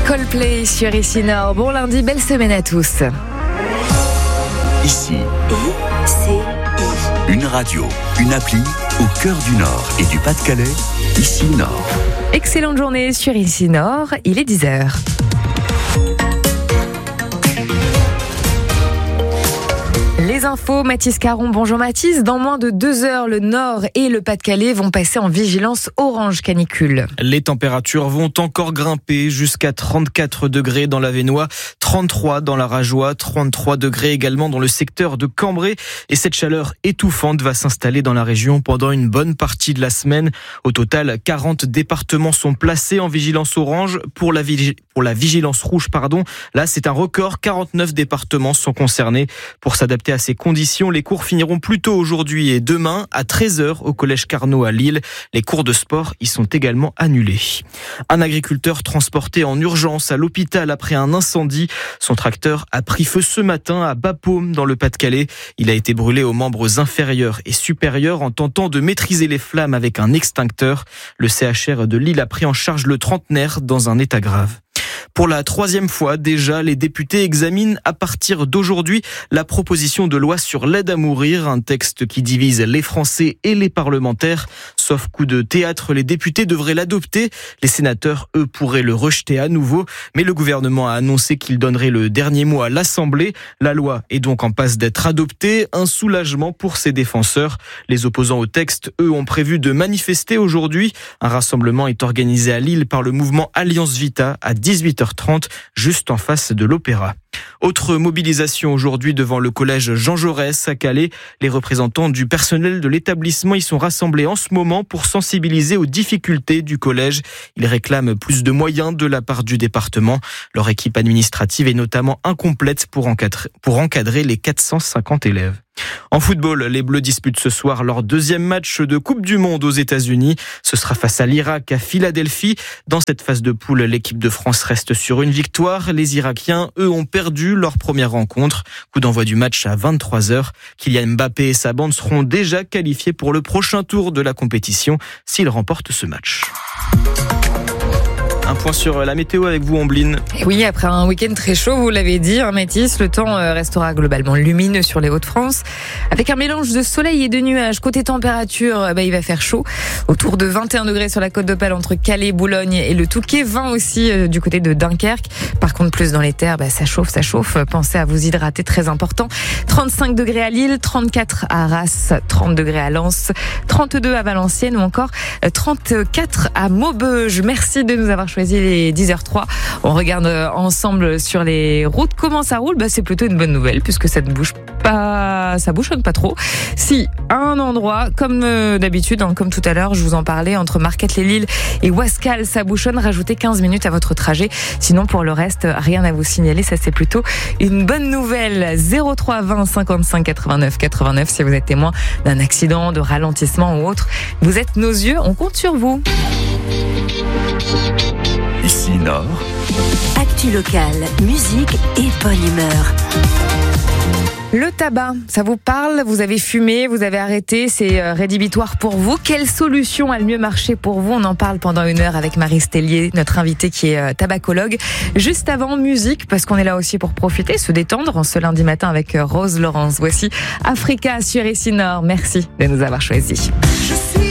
Coldplay sur Ici Nord. Bon lundi, belle semaine à tous. Ici, une radio, une appli au cœur du Nord et du Pas-de-Calais. Ici Nord. Excellente journée sur Ici Nord, il est 10h. Les infos, Mathis Caron. Bonjour Mathis. Dans moins de 2 heures, le Nord et le Pas-de-Calais vont passer en vigilance orange canicule. Les températures vont encore grimper jusqu'à 34 degrés dans l'Avesnois, 33 dans la Rajoie, 33 degrés également dans le secteur de Cambrai. Et cette chaleur étouffante va s'installer dans la région pendant une bonne partie de la semaine. Au total, 40 départements sont placés en vigilance orange. Pour la vigilance rouge, là c'est un record. 49 départements sont concernés. Pour s'adapter à ces conditions, les cours finiront plus tôt aujourd'hui et demain à 13h au collège Carnot à Lille. Les cours de sport y sont également annulés. Un agriculteur transporté en urgence à l'hôpital après un incendie. Son tracteur a pris feu ce matin à Bapaume dans le Pas-de-Calais. Il a été brûlé aux membres inférieurs et supérieurs en tentant de maîtriser les flammes avec un extincteur. Le CHR de Lille a pris en charge le trentenaire dans un état grave. Pour la 3e fois déjà, les députés examinent à partir d'aujourd'hui la proposition de loi sur l'aide à mourir, un texte qui divise les Français et les parlementaires. Sauf coup de théâtre, les députés devraient l'adopter. Les sénateurs, eux, pourraient le rejeter à nouveau. Mais le gouvernement a annoncé qu'il donnerait le dernier mot à l'Assemblée. La loi est donc en passe d'être adoptée. Un soulagement pour ses défenseurs. Les opposants au texte, eux, ont prévu de manifester aujourd'hui. Un rassemblement est organisé à Lille par le mouvement Alliance Vita à 18h30, juste en face de l'Opéra. Autre mobilisation aujourd'hui devant le collège Jean Jaurès à Calais. Les représentants du personnel de l'établissement y sont rassemblés en ce moment pour sensibiliser aux difficultés du collège. Ils réclament plus de moyens de la part du département. Leur équipe administrative est notamment incomplète pour encadrer les 450 élèves. En football, les Bleus disputent ce soir leur 2e match de Coupe du Monde aux États-Unis. Ce sera face à l'Irak à Philadelphie. Dans cette phase de poule, l'équipe de France reste sur une victoire. Les Irakiens, eux, ont perdu leur première rencontre. Coup d'envoi du match à 23h. Kylian Mbappé et sa bande seront déjà qualifiés pour le prochain tour de la compétition s'ils remportent ce match. Un point sur la météo avec vous, Ombline. Et oui, après un week-end très chaud, vous l'avez dit, Mathis, le temps restera globalement lumineux sur les Hauts-de-France. Avec un mélange de soleil et de nuages. Côté température, il va faire chaud. Autour de 21 degrés sur la côte d'Opale entre Calais, Boulogne et le Touquet. 20 aussi du côté de Dunkerque. Par contre, plus dans les terres, ça chauffe. Pensez à vous hydrater, très important. 35 degrés à Lille, 34 à Arras, 30 degrés à Lens, 32 à Valenciennes ou encore 34 à Maubeuge. Merci de nous avoir choisi les 10h03. On regarde ensemble sur les routes comment ça roule. C'est plutôt une bonne nouvelle puisque ça ne bouge pas, ça bouchonne pas trop. Si un endroit, comme d'habitude, comme tout à l'heure, je vous en parlais, entre Marquette-les-Lilles et Wascal, ça bouchonne. Rajoutez 15 minutes à votre trajet. Sinon, pour le reste, rien à vous signaler. Ça, c'est plutôt une bonne nouvelle. 03 20 55 89 89 si vous êtes témoin d'un accident, de ralentissement ou autre. Vous êtes nos yeux, on compte sur vous. Ici Nord. Actu locale, musique et bonne humeur. Le tabac, ça vous parle? Vous avez fumé, vous avez arrêté, c'est rédhibitoire pour vous. Quelle solution a le mieux marché pour vous? On en parle pendant 1 heure avec Marie Stellier, notre invitée qui est tabacologue. Juste avant, musique, parce qu'on est là aussi pour profiter, se détendre en ce lundi matin avec Rose Laurence. Voici Africa sur Ici Nord. Merci de nous avoir choisis.